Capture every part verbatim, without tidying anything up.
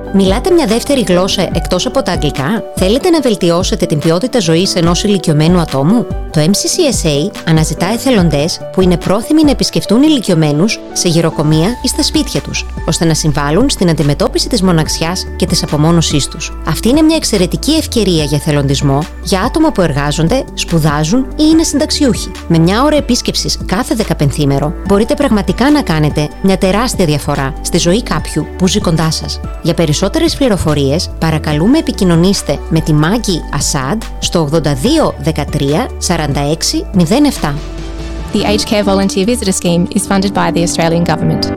Μιλάτε μια δεύτερη γλώσσα εκτός από τα αγγλικά? Θέλετε να βελτιώσετε την ποιότητα ζωής ενός ηλικιωμένου ατόμου? Το εμ σι σι ες έι αναζητά εθελοντές που είναι πρόθυμοι να επισκεφτούν ηλικιωμένους σε γεροκομεία ή στα σπίτια τους, ώστε να συμβάλλουν στην αντιμετώπιση της μοναξιάς και της απομόνωσής τους. Αυτή είναι μια εξαιρετική ευκαιρία για εθελοντισμό για άτομα που εργάζονται, σπουδάζουν ή είναι συνταξιούχοι. Με μια ώρα επίσκεψης κάθε δεκαπενθήμερο μπορείτε πραγματικά να κάνετε μια τεράστια διαφορά στη ζωή κάποιου που ζει κοντά σας. Για περισσότερες πληροφορίες, παρακαλούμε επικοινωνήστε με τη Μάγκη Ασάντ στο ογδόντα δύο δεκατρία σαράντα έξι μηδέν επτά. The Aged Care Volunteer Visitor Scheme is funded by the Australian Government.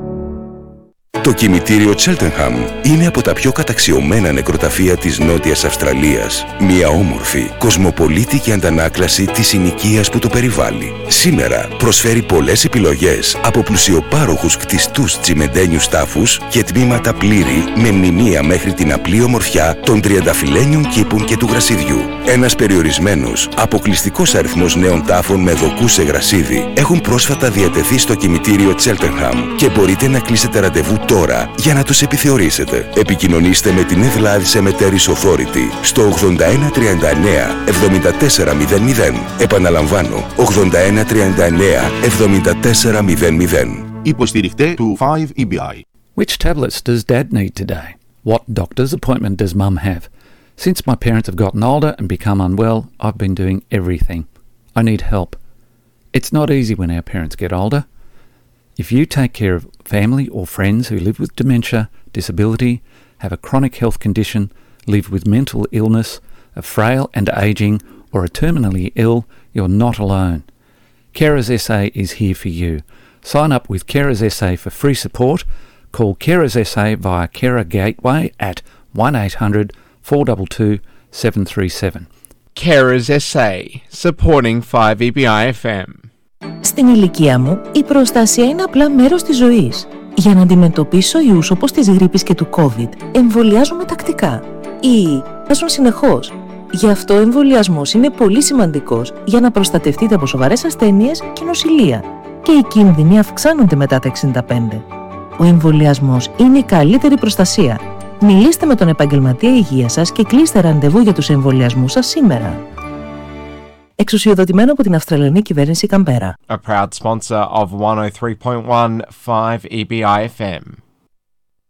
Το κημητήριο Cheltenham είναι από τα πιο καταξιωμένα νεκροταφεία της Νότιας Αυστραλίας. Μια όμορφη, κοσμοπολίτικη αντανάκλαση της συνοικίας που το περιβάλλει. Σήμερα προσφέρει πολλές επιλογές από πλουσιοπάροχους κτιστούς τσιμεντένιους τάφους και τμήματα πλήρη με μνημεία μέχρι την απλή ομορφιά των τριανταφυλένιων κήπων και του γρασιδιού. Ένας περιορισμένος, αποκλειστικός αριθμός νέων τάφων με δοκού σε γρασίδι έχουν πρόσφατα διατεθεί στο κημητήριο Cheltenham και μπορείτε να κλείσετε ραντεβού τώρα για να τους επιθεωρήσετε. Επικοινωνήστε με την Evelad Cemeteries Authority στο ογδόντα ένα τριάντα εννέα εβδομήντα τέσσερα μηδέν μηδέν. Επαναλαμβάνω, ογδόντα ένα τριάντα εννέα εβδομήντα τέσσερα μηδέν μηδέν. Υποστηριχτέ του φάιβ ι μπι άι. Which tablets does Dad need today? What doctor's appointment does Mum have? Since my parents have gotten older and become unwell, I've been doing everything. I need help. It's not easy when our parents get older. If you take care of family or friends who live with dementia, disability, have a chronic health condition, live with mental illness, are frail and ageing, or are terminally ill, you're not alone. Carers S A is here for you. Sign up with Carers S A for free support. Call Carers S A via Carer Gateway at one eight hundred four two two seven three seven. Carers S A, supporting φάιβ ι μπι άι εφ εμ. Στην ηλικία μου, η προστασία είναι απλά μέρος της ζωής. Για να αντιμετωπίσω ιούς όπως της γρίπης και του COVID, εμβολιάζομαι τακτικά ή βάζουν συνεχώς. Γι' αυτό ο εμβολιασμός είναι πολύ σημαντικός για να προστατευτείτε από σοβαρές ασθένειες και νοσηλεία. Και οι κίνδυνοι αυξάνονται μετά τα εξήντα πέντε. Ο εμβολιασμός είναι η καλύτερη προστασία. Μιλήστε με τον επαγγελματία υγείας σας και κλείστε ραντεβού για τους εμβολιασμούς σας σήμερα. Εξουσιοδοτημένο από την Αυστραλιανή Κυβέρνηση Καμπέρα. A proud sponsor of one oh three point one φάιβ ι μπι άι εφ εμ.